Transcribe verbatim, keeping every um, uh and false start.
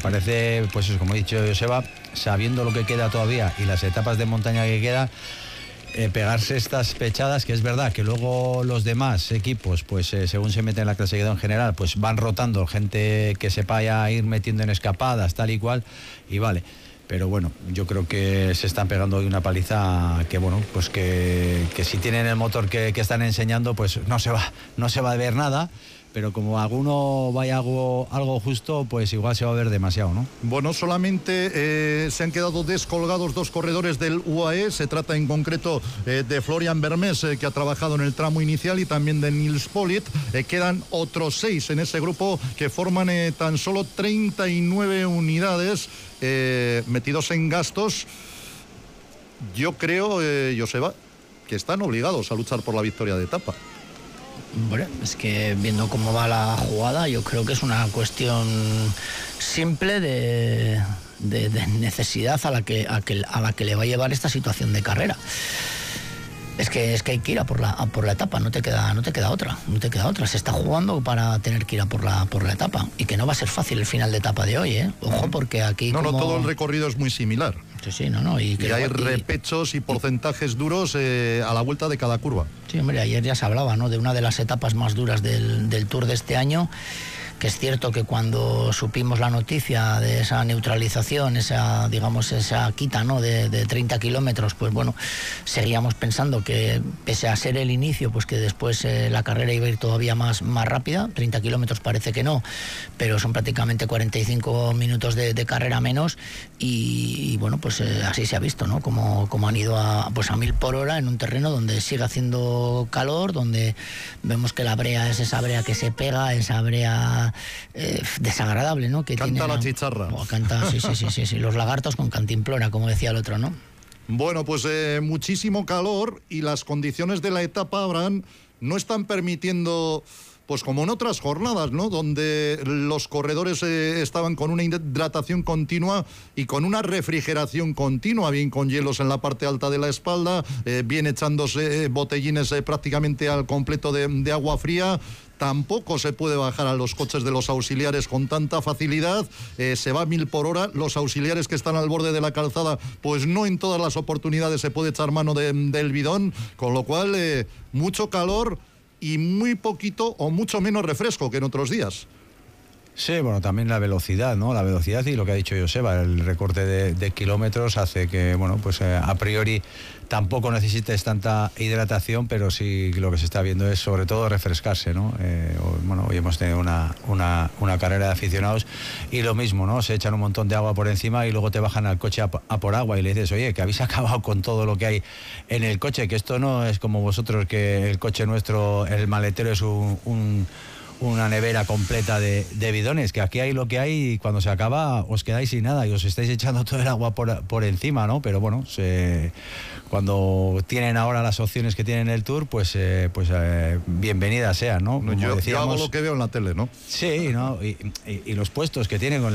parece, pues eso, como he dicho Joseba, sabiendo lo que queda todavía y las etapas de montaña que queda, eh, pegarse estas pechadas, que es verdad que luego los demás equipos, pues eh, según se mete en la clasificación general, pues van rotando gente que sepa ya ir metiendo en escapadas, tal y cual, y vale. Pero bueno, yo creo que se están pegando hoy una paliza que bueno, pues que, que si tienen el motor que, que están enseñando, pues no se va, no se va a ver nada. Pero como alguno vaya algo, algo justo, pues igual se va a ver demasiado, ¿no? Bueno, solamente eh, se han quedado descolgados dos corredores del U A E. Se trata en concreto eh, de Florian Vermes, eh, que ha trabajado en el tramo inicial, y también de Nils Politt. Eh, quedan otros seis en ese grupo que forman eh, tan solo treinta y nueve unidades eh, metidos en gastos. Yo creo, eh, Joseba, que están obligados a luchar por la victoria de etapa. Bueno, es que viendo cómo va la jugada, yo creo que es una cuestión simple de, de, de necesidad a la que, a, que, a la que le va a llevar esta situación de carrera. Es que es que hay que ir a por la a por la etapa, no te queda no te queda otra, no te queda otra. Se está jugando para tener que ir a por la por la etapa, y que no va a ser fácil el final de etapa de hoy, ¿eh? Ojo, porque aquí no, como... no, todo el recorrido es muy similar. Sí, sí, no, no. Y, que y hay y... repechos y porcentajes duros eh, a la vuelta de cada curva. Sí, hombre, ayer ya se hablaba, ¿no?, de una de las etapas más duras del, del Tour de este año. Que es cierto que cuando supimos la noticia de esa neutralización, esa, digamos, esa quita, ¿no?, de, de treinta kilómetros, pues bueno, seguíamos pensando que pese a ser el inicio, pues que después eh, la carrera iba a ir todavía más, más rápida. treinta kilómetros parece que no, pero son prácticamente cuarenta y cinco minutos de, de carrera menos, y, y bueno, pues eh, así se ha visto, ¿no?, como, como han ido a, pues a mil por hora en un terreno donde sigue haciendo calor, donde vemos que la brea es esa brea que se pega, esa brea Eh, desagradable, ¿no? Que canta tiene, la ¿no? chicharra. Oh, canta, sí, sí, sí, sí, sí, los lagartos con cantimplora, como decía el otro, ¿no? Bueno, pues eh, muchísimo calor, y las condiciones de la etapa, Abraham, no están permitiendo, pues como en otras jornadas, ¿no?, donde los corredores eh, estaban con una hidratación continua y con una refrigeración continua, bien con hielos en la parte alta de la espalda, eh, bien echándose eh, botellines eh, prácticamente al completo de, de agua fría. Tampoco se puede bajar a los coches de los auxiliares con tanta facilidad, eh, se va a mil por hora, los auxiliares que están al borde de la calzada, pues no en todas las oportunidades se puede echar mano de, del bidón, con lo cual eh, mucho calor y muy poquito o mucho menos refresco que en otros días. Sí, bueno, también la velocidad, ¿no? La velocidad y lo que ha dicho Joseba, el recorte de, de kilómetros hace que, bueno, pues eh, a priori tampoco necesites tanta hidratación, pero sí lo que se está viendo es sobre todo refrescarse, ¿no? Eh, bueno, hoy hemos tenido una, una, una carrera de aficionados y lo mismo, ¿no? Se echan un montón de agua por encima y luego te bajan al coche a, a por agua y le dices, oye, que habéis acabado con todo lo que hay en el coche, que esto no es como vosotros, que el coche nuestro, el maletero es un... un una nevera completa de, de bidones, que aquí hay lo que hay y cuando se acaba os quedáis sin nada y os estáis echando todo el agua por, por encima, ¿no? Pero bueno, se, cuando tienen ahora las opciones que tienen el Tour, pues pues, pues eh, bienvenidas sean, ¿no? Como yo, decíamos, yo hago lo que veo en la tele, ¿no? Sí, ¿no? Y, y, y los puestos que tienen con